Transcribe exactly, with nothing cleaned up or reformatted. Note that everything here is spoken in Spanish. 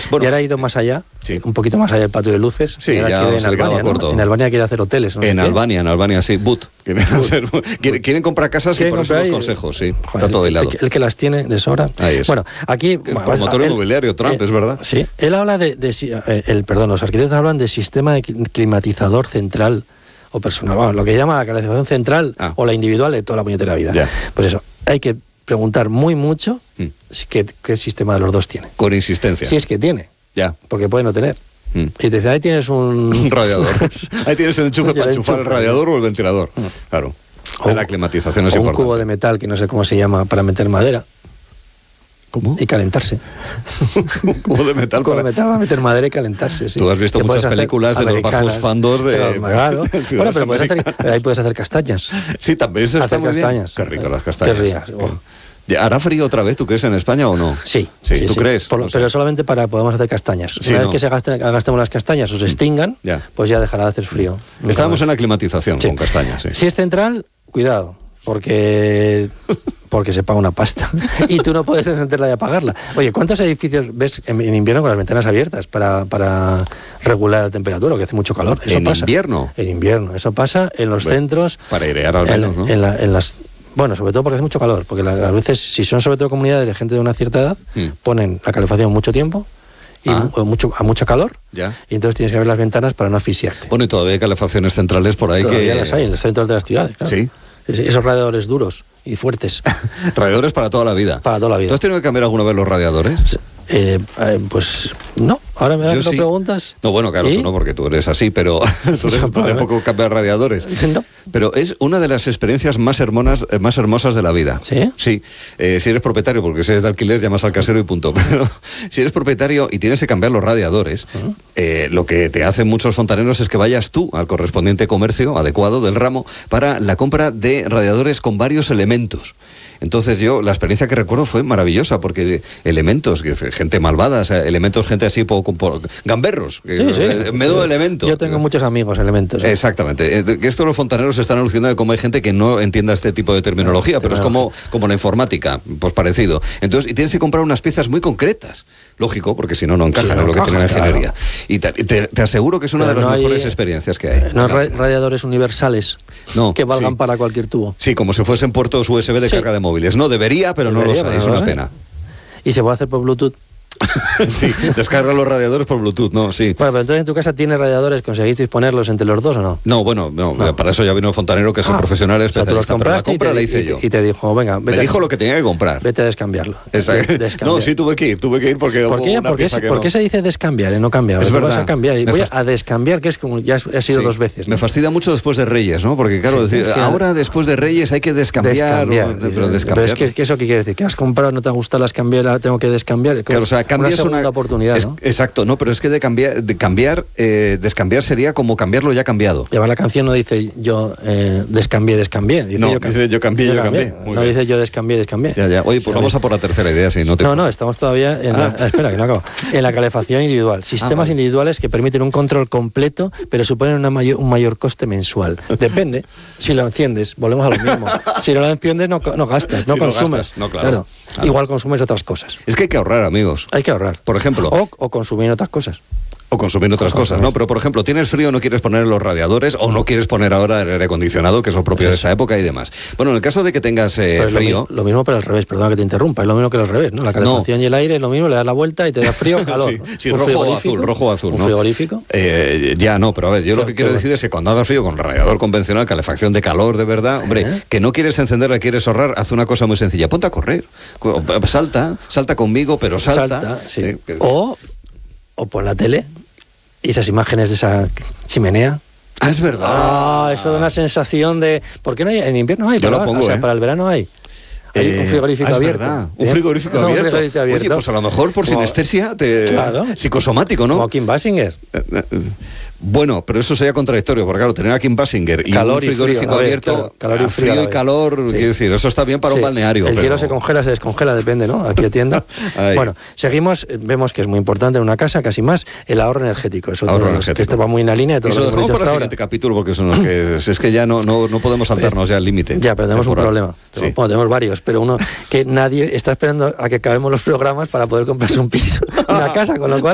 Bueno, y ahora ha ido más allá, sí. un poquito más allá del patio de luces. Sí, ya ya en se le quedaba Albania, corto. ¿no? En Albania quiere hacer hoteles. ¿no? En ¿Qué? Albania, en Albania, sí, But. Quieren, hacer, quieren, quieren comprar casas y por eso los y... consejos, sí. Joder, está todo el, hilado. el, el que las tiene de sobra. Ahí es. Bueno, aquí... El bueno, promotor él, inmobiliario, Trump, eh, es verdad. Sí, él habla de... de eh, el, perdón, los arquitectos hablan de sistema de climatizador central o personal. Bueno, lo que llama la calefacción central ah. o la individual de toda la puñetera vida. Ya. Pues eso, hay que preguntar muy mucho mm. qué, qué sistema de los dos tiene. Con insistencia. Si es que tiene. Ya. Porque puede no tener. Mm. Y te dice, ahí tienes un... un radiador. Ahí tienes el enchufe para enchufar el radiador o el ventilador. Mm. Claro. O, de la climatización es o importante. un cubo de metal, que no sé cómo se llama, para meter madera. ¿Cómo? Y calentarse. Un cubo de metal. Un cubo para... de metal para meter madera y calentarse, sí. Tú has visto muchas películas de los bajos fandos de... Pero, claro. Bueno, pero, puedes hacer, pero ahí puedes hacer castañas. Sí, también se está muy castañas. Bien. Qué rico las castañas. Qué rías. Oh. ¿Hará frío otra vez, tú crees, en España o no? Sí. Sí, sí ¿tú sí. crees? Por, no pero sé. solamente para podamos hacer castañas. Sí, Una no. vez que se gasten, gastemos las castañas o se extingan, ya. pues ya dejará de hacer frío. Estábamos en la climatización sí. con castañas, sí. Si es central, cuidado, porque... porque se paga una pasta y tú no puedes encenderla y apagarla. Oye, ¿cuántos edificios ves en, en invierno con las ventanas abiertas para, para regular la temperatura, que hace mucho calor? Eso ¿En pasa. invierno? En invierno. Eso pasa en los bueno, centros... Para airear al menos, en, ¿no? En, la, en las... Bueno, sobre todo porque hace mucho calor, porque la, a veces, si son sobre todo comunidades de gente de una cierta edad, mm. ponen la calefacción mucho tiempo y ah. mucho, a mucho calor, ya. y entonces tienes que abrir las ventanas para no asfixiarte. Bueno, y todavía hay calefacciones centrales por ahí todavía que... las hay en los centros de las ciudades, claro. Sí. Esos radiadores duros y fuertes. Radiadores para toda la vida. Para toda la vida. ¿Tú has tenido que cambiar alguna vez los radiadores? Eh, eh, pues no, ahora me lo sí. preguntas. No, bueno, claro, ¿Y? tú no, porque tú eres así, pero tú eres de poco cambiar radiadores. No. Pero es una de las experiencias más hermosas, más hermosas de la vida. ¿Sí? Sí. Eh, si eres propietario, porque si eres de alquiler, llamas al casero y punto. Pero si eres propietario y tienes que cambiar los radiadores, uh-huh. eh, lo que te hacen muchos fontaneros es que vayas tú al correspondiente comercio adecuado del ramo para la compra de radiadores con varios elementos. Entonces yo, la experiencia que recuerdo fue maravillosa, porque elementos, que gente malvada, o sea, elementos, gente así, poco, poco gamberros, sí, sí. medio elemento. Yo tengo muchos amigos elementos. ¿eh? Exactamente. Que esto los fontaneros están alucinando de cómo hay gente que no entienda este tipo de terminología, no, pero es como, como la informática, pues parecido. Entonces, y tienes que comprar unas piezas muy concretas, lógico, porque si no, no encajan sí, no en lo encaja, que tiene la ingeniería. Claro. Y te, te, te aseguro que es una pero de las no mejores hay, experiencias que hay. No hay radiadores universales no, que valgan sí. para cualquier tubo. Sí, como si fuesen puertos U S B de sí. carga de móviles. No, debería, pero debería, no lo sé, es una pena. ¿Y se puede hacer por Bluetooth? Sí, descarga los radiadores por Bluetooth, ¿no? Sí. Bueno, pero entonces en tu casa tienes radiadores, ¿conseguisteis ponerlos entre los dos o no? No, bueno, no, no. para eso ya vino el fontanero, que es un ah, profesional especialista. O sea, pero la compra te, la hice y te, yo. Y te dijo, venga, vete Me dijo a, lo que tenía que comprar. Vete a descambiarlo. Exacto. Des, no, sí, tuve que ir, tuve que ir porque ¿Por qué, una ¿por qué, pieza que ¿por no. qué se dice descambiar y no cambiar? Es verdad. Vas a cambiar y voy a descambiar, que es como ya ha sido sí. dos veces. ¿no? Me fastidia mucho después de Reyes, ¿no? Porque claro, sí, decir, es que ahora después de Reyes hay que descambiar. descambiar ¿no? Pero descambiar. Pero es que, que eso qué quiere decir, que has comprado, no te ha gustado las cambiar, tengo que descambiar. Claro, o sea, cambias una segunda una oportunidad, es, ¿no? Exacto, no, pero es que de cambiar, de cambiar, eh, descambiar sería como cambiarlo ya cambiado. Llevar la canción no dice yo eh, descambié, descambié. Dice, no, yo, dice yo cambié, yo, yo cambié. cambié. No bien. dice yo descambié, descambié. Ya, ya. Oye, pues vamos a por la tercera idea, si no te... No, no, estamos todavía en ah. la... Espera, que no acabo. En la calefacción individual. Sistemas ah, vale. individuales que permiten un control completo, pero suponen una mayor, un mayor coste mensual. Depende. Si lo enciendes, volvemos a lo mismo. Si no lo enciendes, no, no gastas, no si consumes. No gastas, no, claro. Claro. Claro. Igual consumes otras cosas. Es que hay que ahorrar, amigos. Hay que ahorrar. Por ejemplo. O, o consumir otras cosas. O consumir otras o cosas, ¿no? Pero, por ejemplo, tienes frío, no quieres poner los radiadores o no quieres poner ahora el aire acondicionado, que es lo propio de esa época y demás. Bueno, en el caso de que tengas eh, frío... Lo, lo mismo, pero al revés, perdona que te interrumpa, es lo mismo que al revés, ¿no? La calefacción no. y el aire es lo mismo, le das la vuelta y te da frío o calor. sí, sí rojo o azul, rojo o azul, ¿Un ¿no? frigorífico? Eh, ya, no, pero a ver, yo pero, lo que quiero pero, decir es que cuando haga frío con radiador convencional, calefacción de calor de verdad, hombre, ¿eh? que no quieres encenderla, quieres ahorrar, haz una cosa muy sencilla, ponte a correr, salta, salta conmigo, pero salta. Salta, sí. Eh, o, o pon la tele... Y esas imágenes de esa chimenea. Ah, es verdad. Ah, eso da una sensación de... ¿Por qué no hay? En invierno hay. Yo para, lo pongo, o sea, ¿eh? para el verano hay. Hay eh, un frigorífico ah, es abierto. Verdad. Un frigorífico, no, abierto. un frigorífico abierto. Oye, pues a lo mejor por Como, sinestesia, te, claro. psicosomático, ¿no? Como Kim Basinger. Bueno, pero eso sería contradictorio, porque claro, tener a Kim Basinger y calor un frigorífico y frío, abierto, ver, calor y frío, frío y calor, sí. quiero decir, eso está bien para sí. un balneario. El pero... hielo se congela, se descongela, depende, ¿no? Aquí atienda. Bueno, seguimos, vemos que es muy importante en una casa, casi más, el ahorro energético. Eso ahorro todo, energético. Que esto va muy en la línea de todo eso lo lo que hemos dejamos para el ahora. siguiente capítulo, porque son los que, es que ya no, no, no podemos saltarnos ya el límite. Ya, pero tenemos temporal. un problema. Sí. Bueno, tenemos varios, pero uno que nadie está esperando a que acabemos los programas para poder comprarse un piso, una casa, con lo cual